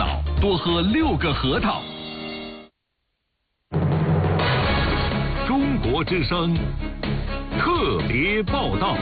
脑，多喝6个核桃。中国之声特别报道。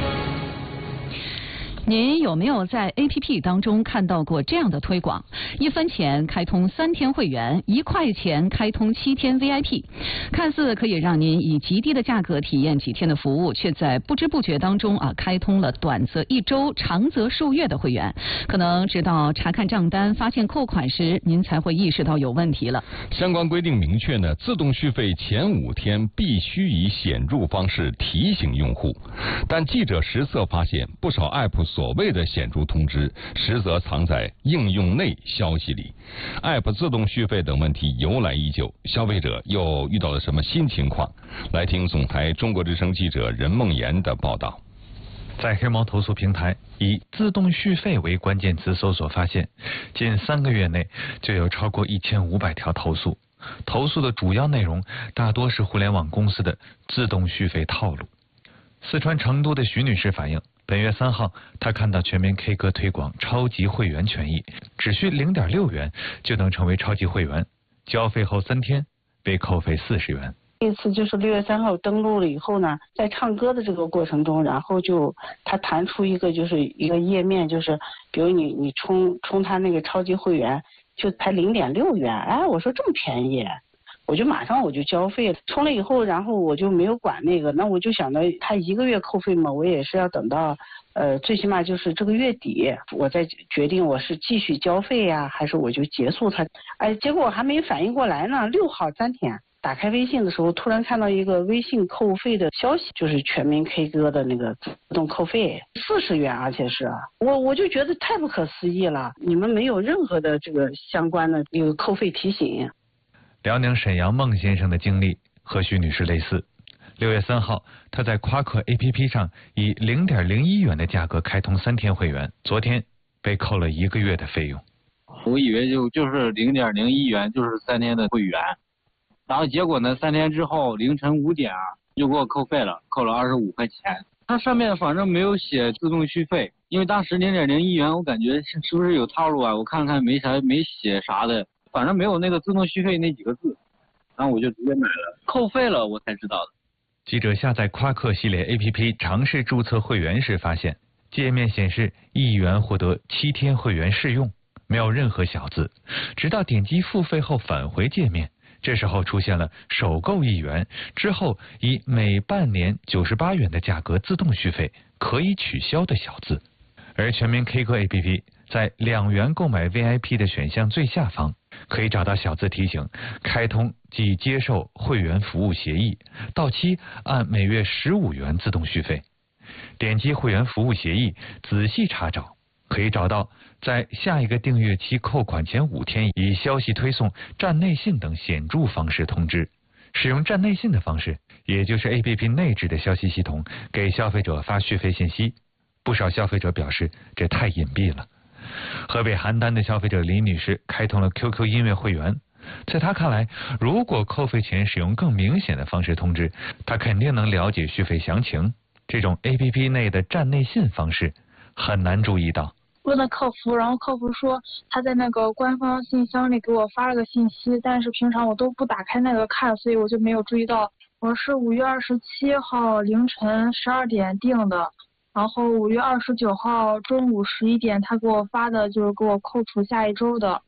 您有没有在 APP 当中看到过这样的推广？1分钱开通3天会员，1块钱开通7天 VIP， 看似可以让您以极低的价格体验几天的服务，却在不知不觉当中开通了短则1周、长则数月的会员。可能直到查看账单发现扣款时，您才会意识到有问题了。 相关规定明确呢，自动续费前5天必须以显著方式提醒用户。但记者实测发现，不少 App 所谓的显著通知，实则藏在应用内消息里。App 自动续费等问题由来已久，消费者又遇到了什么新情况？来听总台中国之声记者任梦妍的报道。 在黑猫投诉平台以自动续费为关键词搜索发现，近3个月内就有超过1500条投诉。投诉的主要内容大多是互联网公司的自动续费套路。四川成都的徐女士反映，本月3号，她看到全民 K 歌推广超级会员权益，只需0.6元就能成为超级会员，交费后3天被扣费40元。 这次就是6月3号登录了以后呢，在唱歌的这个过程中，然后它弹出一个就是一个页面，就是比如你充它那个超级会员就才0.6元，哎，我说这么便宜。我就马上交费了，充了以后，然后我就没有管那个，那我就想着他1个月扣费嘛，我也是要等到最起码就是这个月底，我再决定我是继续交费呀，还是我就结束它。哎，结果我还没反应过来呢，6号3天打开微信的时候，突然看到一个微信扣费的消息，就是全民 K 歌的那个自动扣费40元，而且是我就觉得太不可思议了，你们没有任何的这个相关的一个扣费提醒。 辽宁沈阳孟先生的经历和徐女士类似。6月3号，他在夸克 APP 上以0.01元的价格开通3天会员，昨天被扣了1个月的费用。 我以为就是0.01元就是3天的会员，然后结果呢，3天之后凌晨5点就给我扣费了，扣了25块钱。它上面反正没有写自动续费，因为当时0.01元我感觉是不是有套路啊？我看看没写啥的。反正没有那个自动续费那几个字，然后我就直接买了，扣费了我才知道的。 记者下载夸克系列 APP 尝试注册会员时发现，界面显示1元获得7天会员试用，没有任何小字，直到点击付费后返回界面，这时候出现了首购1元，之后以每半年98元的价格自动续费，可以取消的小字。而全民 K 歌 APP 在2元购买 VIP 的选项最下方，可以找到小字提醒，开通即接受会员服务协议，到期按每月15元自动续费。点击会员服务协议，仔细查找，可以找到在下一个订阅期扣款前5天以消息推送、站内信等显著方式通知。使用站内信的方式，也就是 APP 内置的消息系统给消费者发续费信息。不少消费者表示这太隐蔽了。河北邯郸的消费者李女士开通了 QQ 音乐会员，在她看来，如果扣费前使用更明显的方式通知，她肯定能了解续费详情。这种 APP 内的站内信方式很难注意到。 问了客服，然后客服说他在那个官方信箱里给我发了个信息，但是平常我都不打开那个看，所以我就没有注意到。我是5月27号凌晨12点订的。然后5月29号中午11点，他给我发的就是给我扣除下一周的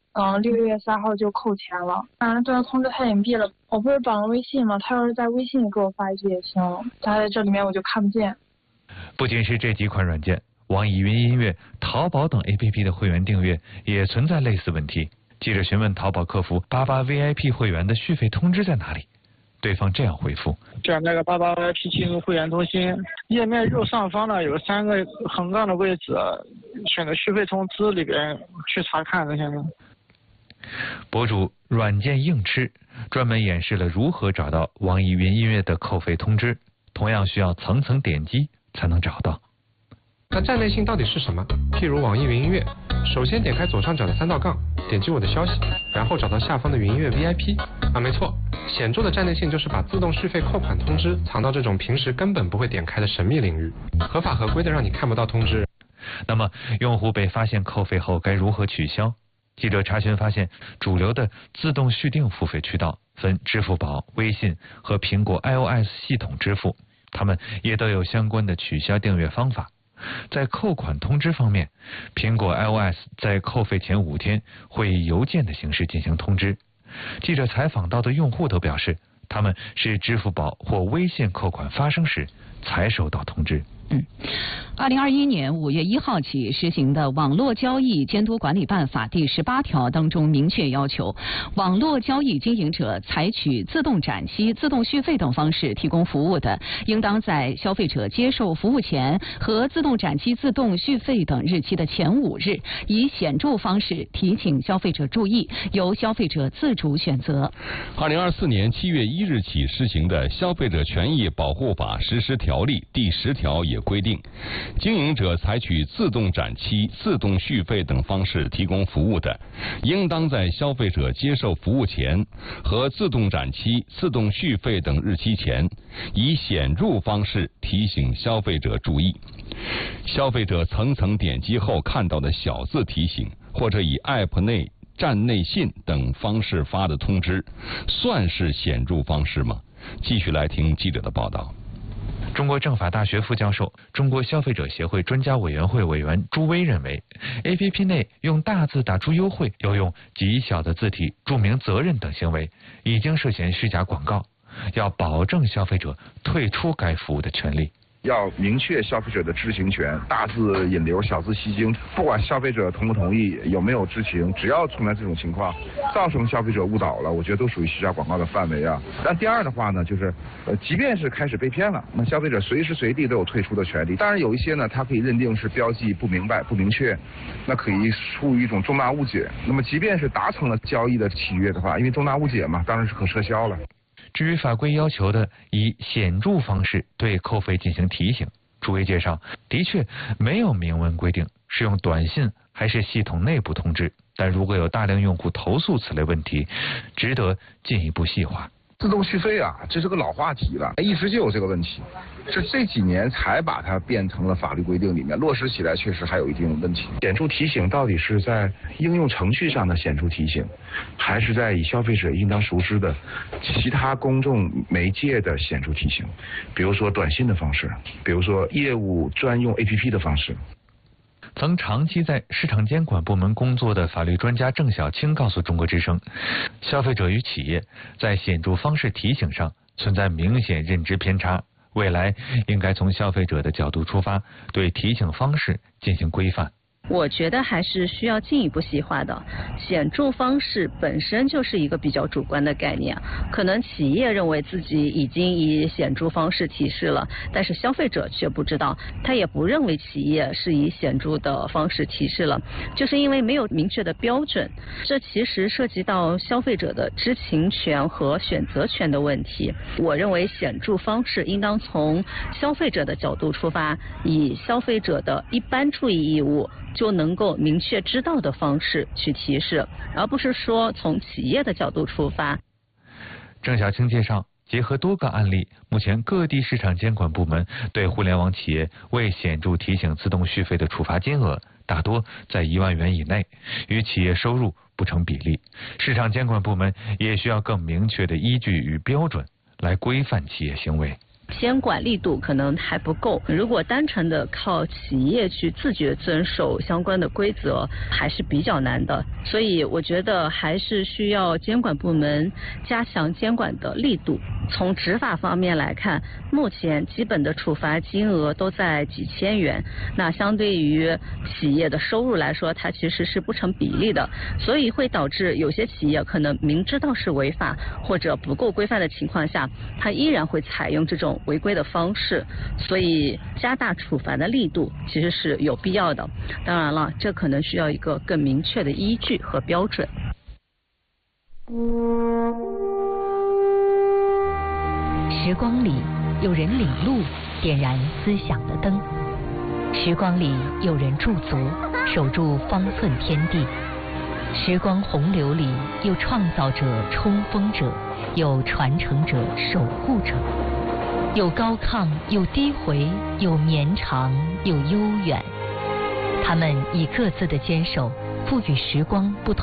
，6月3号就扣钱了。反正这个通知太隐蔽了，我不是绑了微信吗？他要是在微信里给我发一句也行，他在这里面我就看不见。 不仅是这几款软件，网易云音乐、淘宝等 APP 的会员订阅也存在类似问题。记者询问淘宝客服88 VIP 会员的续费通知在哪里，对方这样回复： 在那个88 VIP 进入会员中心页面右上方呢，有3个横杠的位置，选择续费通知里边去查看这些呢。 博主软件硬吃专门演示了如何找到网易云音乐的扣费通知，同样需要层层点击才能找到。 那站内信到底是什么？譬如网易云音乐，首先点开左上角的3道杠，点击我的消息，然后找到下方的云音乐 VIP。没错，显著的站内信就是把自动续费扣款通知藏到这种平时根本不会点开的神秘领域，合法合规的让你看不到通知。 那么用户被发现扣费后该如何取消？ 记者查询发现，主流的自动续订付费渠道分支付宝、微信和苹果 iOS 系统支付，它们也都有相关的取消订阅方法。在扣款通知方面，苹果 iOS 在扣费前5天会以邮件的形式进行通知。记者采访到的用户都表示，他们是支付宝或微信扣款发生时才收到通知。 2021年5月1号起实行的《网络交易监督管理办法》第18条当中明确要求，网络交易经营者采取自动展期、自动续费等方式提供服务的，应当在消费者接受服务前和自动展期、自动续费等日期的前5日，以显著方式提醒消费者注意，由消费者自主选择。 2024年7月1日起施行的《消费者权益保护法实施条例》第10条也规定，经营者采取自动展期、自动续费等方式提供服务的，应当在消费者接受服务前和自动展期、自动续费等日期前，以显著方式提醒消费者注意。消费者层层点击后看到的小字提醒，或者以 App 内站内信等方式发的通知，算是显著方式吗？继续来听记者的报道。 中国政法大学副教授、中国消费者协会专家委员会委员朱威认为 ，APP 内用大字打出优惠，又用极小的字体注明责任等行为，已经涉嫌虚假广告，要保证消费者退出该服务的权利。 要明确消费者的知情权，大字引流，小字吸睛，不管消费者同不同意，有没有知情，只要存在这种情况，造成消费者误导了，我觉得都属于虚假广告的范围啊。但第二的话呢，就是即便是开始被骗了，那消费者随时随地都有退出的权利。当然有一些呢，它可以认定是标记不明白、不明确，那可以出于一种重大误解。那么即便是达成了交易的契约的话，因为重大误解嘛，当然是可撤销了。 至于法规要求的以显著方式对扣费进行提醒，朱威介绍，的确没有明文规定是用短信还是系统内部通知，但如果有大量用户投诉此类问题，值得进一步细化。 自动续费啊，这是个老话题了，一直就有这个问题，是这几年才把它变成了法律规定里面，落实起来确实还有一定问题。显著提醒到底是在应用程序上的显著提醒，还是在以消费者应当熟知的其他公众媒介的显著提醒，比如说短信的方式，比如说业务专用 APP 的方式。 曾长期在市场监管部门工作的法律专家郑晓青告诉中国之声，消费者与企业在显著方式提醒上存在明显认知偏差，未来应该从消费者的角度出发，对提醒方式进行规范。 我觉得还是需要进一步细化的。显著方式本身就是一个比较主观的概念，可能企业认为自己已经以显著方式提示了，但是消费者却不知道，他也不认为企业是以显著的方式提示了，就是因为没有明确的标准。这其实涉及到消费者的知情权和选择权的问题。我认为显著方式应当从消费者的角度出发，以消费者的一般注意义务就能够明确知道的方式去提示，而不是说从企业的角度出发。 郑晓青介绍，结合多个案例，目前各地市场监管部门对互联网企业未显著提醒自动续费的处罚金额大多在1万元以内，与企业收入不成比例。市场监管部门也需要更明确的依据与标准来规范企业行为。 监管力度可能还不够，如果单纯的靠企业去自觉遵守相关的规则，还是比较难的。所以我觉得还是需要监管部门加强监管的力度。从执法方面来看，目前基本的处罚金额都在几千元，那相对于企业的收入来说，它其实是不成比例的，所以会导致有些企业可能明知道是违法或者不够规范的情况下，它依然会采用这种违规的方式，所以加大处罚的力度其实是有必要的。当然了，这可能需要一个更明确的依据和标准。 时光里有人领路，点燃思想的灯；时光里有人驻足，守住方寸天地；时光洪流里有创造者、冲锋者，有传承者、守护者。有高亢，有低回，有绵长，有悠远。他们以各自的坚守，赋予时光不同